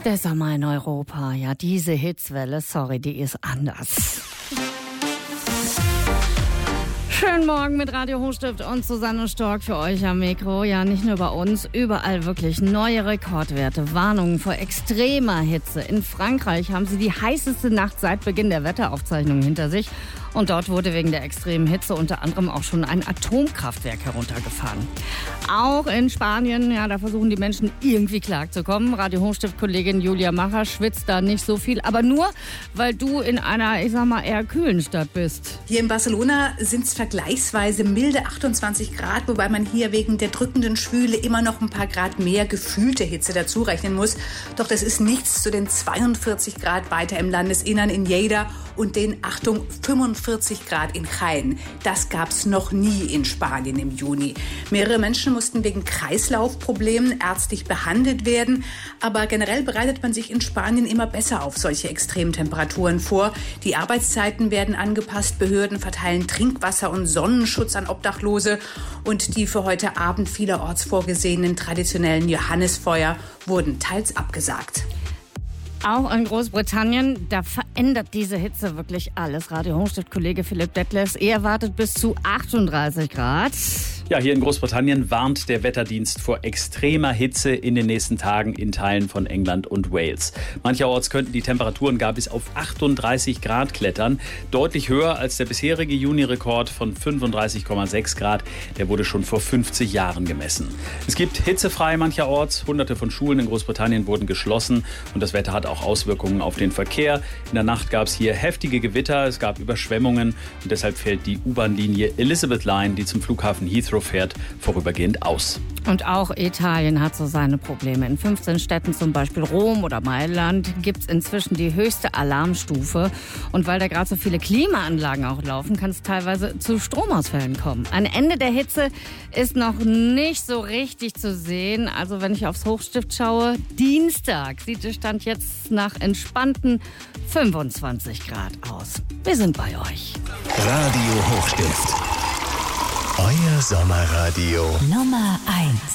Der Sommer in Europa, ja, diese Hitzwelle, sorry, die ist anders. Schönen Morgen mit Radio Hochstift und Susanne Stork für euch am Mikro. Ja, nicht nur bei uns, überall wirklich neue Rekordwerte, Warnungen vor extremer Hitze. In Frankreich haben sie die heißeste Nacht seit Beginn der Wetteraufzeichnungen hinter sich. Und dort wurde wegen der extremen Hitze unter anderem auch schon ein Atomkraftwerk heruntergefahren. Auch in Spanien, ja, da versuchen die Menschen irgendwie klarzukommen. Radio Hochstift-Kollegin Julia Macher schwitzt da nicht so viel, aber nur, weil du in einer, ich sag mal, eher kühlen Stadt bist. Hier in Barcelona sind es vergleichsweise milde 28 Grad, wobei man hier wegen der drückenden Schwüle immer noch ein paar Grad mehr gefühlte Hitze dazu rechnen muss. Doch das ist nichts zu den 42 Grad weiter im Landesinnern in Lleida und den, Achtung, 45 Grad in Jaén. Das gab's noch nie in Spanien im Juni. Mehrere Menschen mussten wegen Kreislaufproblemen ärztlich behandelt werden. Aber generell bereitet man sich in Spanien immer besser auf solche Extremtemperaturen vor. Die Arbeitszeiten werden angepasst, Behörden verteilen Trinkwasser und Sonnenschutz an Obdachlose. Und die für heute Abend vielerorts vorgesehenen traditionellen Johannisfeuer wurden teils abgesagt. Auch in Großbritannien, da verändert diese Hitze wirklich alles. Radio Hochstift-Kollege Philipp Detlefs, er erwartet bis zu 38 Grad. Ja, hier in Großbritannien warnt der Wetterdienst vor extremer Hitze in den nächsten Tagen in Teilen von England und Wales. Mancherorts könnten die Temperaturen gar bis auf 38 Grad klettern. Deutlich höher als der bisherige Juni-Rekord von 35,6 Grad. Der wurde schon vor 50 Jahren gemessen. Es gibt hitzefrei mancherorts. Hunderte von Schulen in Großbritannien wurden geschlossen. Und das Wetter hat auch Auswirkungen auf den Verkehr. In der Nacht gab es hier heftige Gewitter. Es gab Überschwemmungen. Und deshalb fällt die U-Bahn-Linie Elizabeth Line, die zum Flughafen Heathrow fährt, vorübergehend aus. Und auch Italien hat so seine Probleme. In 15 Städten, zum Beispiel Rom oder Mailand, gibt es inzwischen die höchste Alarmstufe. Und weil da gerade so viele Klimaanlagen auch laufen, kann es teilweise zu Stromausfällen kommen. Ein Ende der Hitze ist noch nicht so richtig zu sehen. Also wenn ich aufs Hochstift schaue, Dienstag sieht der Stand jetzt nach entspannten 25 Grad aus. Wir sind bei euch. Radio Hochstift. Euer Sommerradio Nummer 1.